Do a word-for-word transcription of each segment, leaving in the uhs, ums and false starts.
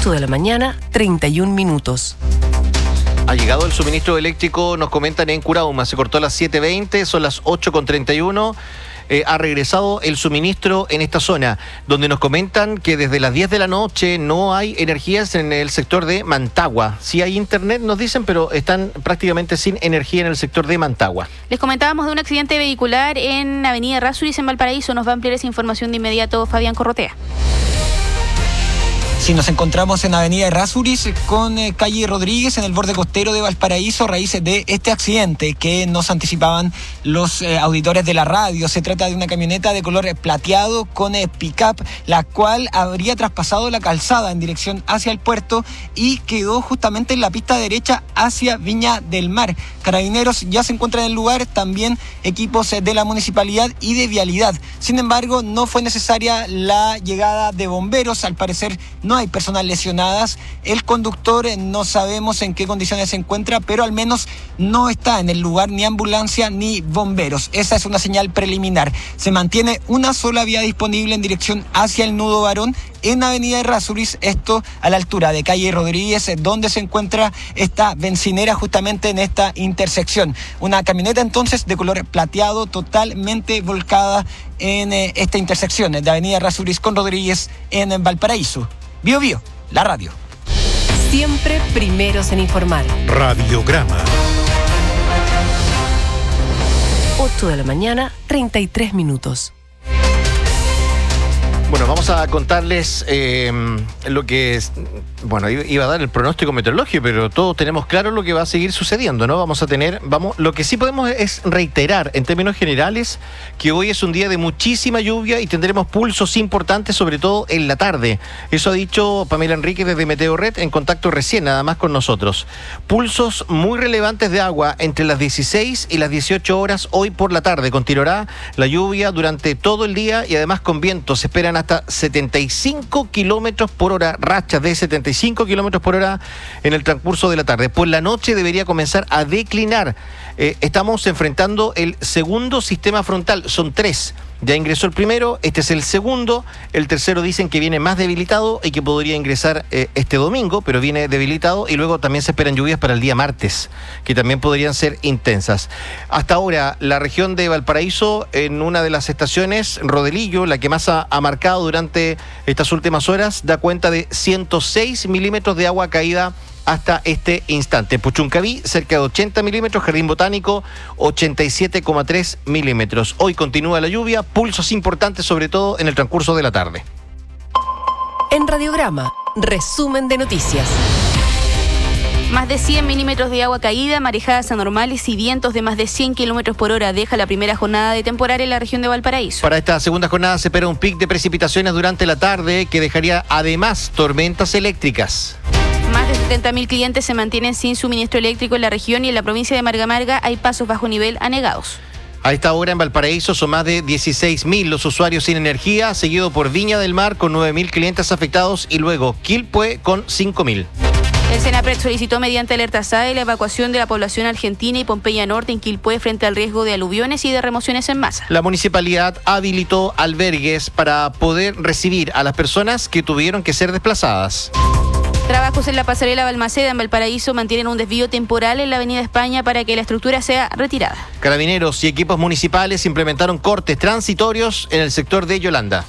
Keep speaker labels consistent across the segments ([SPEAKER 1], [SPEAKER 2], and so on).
[SPEAKER 1] ocho de la mañana, treinta y un minutos.
[SPEAKER 2] Ha llegado el suministro eléctrico, nos comentan en Curauma, se cortó a las siete veinte, son las ocho con treinta y uno. Eh, ha regresado el suministro en esta zona, donde nos comentan que desde las diez de la noche no hay energías en el sector de Mantagua. Sí hay internet, nos dicen, pero están prácticamente sin energía en el sector de Mantagua.
[SPEAKER 3] Les comentábamos de un accidente vehicular en Avenida Errázuriz en Valparaíso. Nos va a ampliar esa información de inmediato Fabián Corrotea.
[SPEAKER 4] Sí, nos encontramos en Avenida Errázuriz con eh, calle Rodríguez en el borde costero de Valparaíso, raíces de este accidente que nos anticipaban los eh, auditores de la radio. Se trata de una camioneta de color plateado con eh, pick-up, la cual habría traspasado la calzada en dirección hacia el puerto y quedó justamente en la pista derecha hacia Viña del Mar. Carabineros ya se encuentran en el lugar, también equipos eh, de la municipalidad y de vialidad. Sin embargo, no fue necesaria la llegada de bomberos, al parecer no No hay personas lesionadas. El conductor eh, no sabemos en qué condiciones se encuentra, pero al menos no está en el lugar ni ambulancia ni bomberos. Esa es una señal preliminar. Se mantiene una sola vía disponible en dirección hacia el Nudo Barón en Avenida Errázuriz, esto a la altura de calle Rodríguez, eh, donde se encuentra esta bencinera justamente en esta intersección. Una camioneta entonces de color plateado totalmente volcada en eh, esta intersección de Avenida Errázuriz con Rodríguez en, en Valparaíso. Bio Bio, la radio.
[SPEAKER 1] Siempre primeros en informar.
[SPEAKER 5] Radiograma.
[SPEAKER 1] ocho de la mañana, treinta y tres minutos.
[SPEAKER 2] Bueno, vamos a contarles eh, lo que es, bueno, iba a dar el pronóstico meteorológico, pero todos tenemos claro lo que va a seguir sucediendo, ¿no? Vamos a tener, vamos, lo que sí podemos es reiterar en términos generales que hoy es un día de muchísima lluvia y tendremos pulsos importantes, sobre todo en la tarde. Eso ha dicho Pamela Enrique desde Meteorred en contacto recién, nada más con nosotros. Pulsos muy relevantes de agua entre las dieciséis y las dieciocho horas hoy por la tarde. Continuará la lluvia durante todo el día y además con vientos. Se esperan hasta setenta y cinco kilómetros por hora, rachas de setenta y cinco kilómetros por hora en el transcurso de la tarde. Por la noche debería comenzar a declinar. Eh, estamos enfrentando el segundo sistema frontal, son tres. Ya ingresó el primero, este es el segundo, el tercero dicen que viene más debilitado y que podría ingresar eh, este domingo, pero viene debilitado y luego también se esperan lluvias para el día martes, que también podrían ser intensas. Hasta ahora, la región de Valparaíso, en una de las estaciones, Rodelillo, la que más ha, ha marcado durante estas últimas horas, da cuenta de ciento seis milímetros de agua caída hasta este instante. Puchuncaví, cerca de ochenta milímetros, Jardín Botánico, ochenta y siete coma tres milímetros. Hoy continúa la lluvia, pulsos importantes, sobre todo en el transcurso de la tarde.
[SPEAKER 1] En Radiograma, resumen de noticias.
[SPEAKER 3] Más de cien milímetros de agua caída, marejadas anormales y vientos de más de cien kilómetros por hora deja la primera jornada de temporal en la región de Valparaíso.
[SPEAKER 2] Para esta segunda jornada se espera un pic de precipitaciones durante la tarde que dejaría además tormentas eléctricas.
[SPEAKER 3] Más de setenta mil clientes se mantienen sin suministro eléctrico en la región y en la provincia de Marga Marga hay pasos bajo nivel anegados.
[SPEAKER 2] A esta hora en Valparaíso son más de dieciséis mil los usuarios sin energía, seguido por Viña del Mar con nueve mil clientes afectados y luego Quilpué con cinco mil.
[SPEAKER 3] El Senapred solicitó mediante alerta S A E la evacuación de la población argentina y Pompeya Norte en Quilpué frente al riesgo de aluviones y de remociones en masa.
[SPEAKER 2] La municipalidad habilitó albergues para poder recibir a las personas que tuvieron que ser desplazadas.
[SPEAKER 3] Trabajos en la pasarela Balmaceda en Valparaíso mantienen un desvío temporal en la Avenida España para que la estructura sea retirada.
[SPEAKER 2] Carabineros y equipos municipales implementaron cortes transitorios en el sector de Yolanda.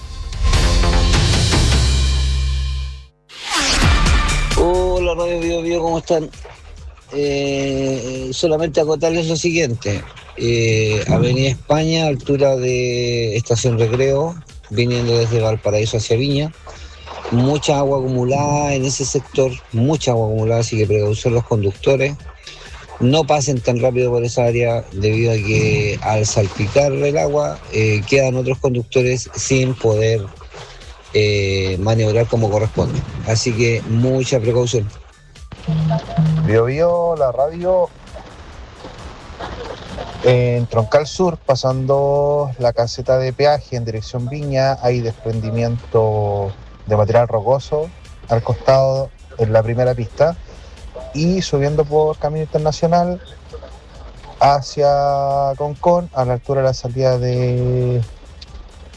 [SPEAKER 6] Hola Radio Bio Bio, ¿cómo están? Eh, solamente acotarles lo siguiente. Eh, Avenida España, altura de Estación Recreo, viniendo desde Valparaíso hacia Viña. Mucha agua acumulada en ese sector, mucha agua acumulada, así que precaución los conductores. No pasen tan rápido por esa área debido a que al salpicar el agua eh, quedan otros conductores sin poder eh, maniobrar como corresponde. Así que mucha precaución.
[SPEAKER 7] Bio Bio, la radio. En Troncal Sur, pasando la caseta de peaje en dirección Viña, hay desprendimiento de material rocoso al costado en la primera pista y subiendo por Camino Internacional hacia Concón a la altura de la salida de